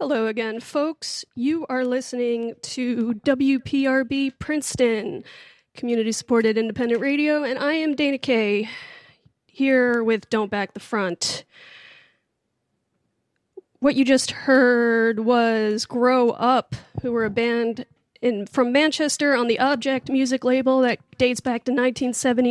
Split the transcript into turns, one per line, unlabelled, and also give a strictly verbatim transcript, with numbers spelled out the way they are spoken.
Hello again, folks. You are listening to W P R B Princeton, community-supported independent radio, and I am Dana Kay, here with Don't Back the Front. What you just heard was Grow Up, who were a band in from Manchester on the Object music label that dates back to nineteen seventy.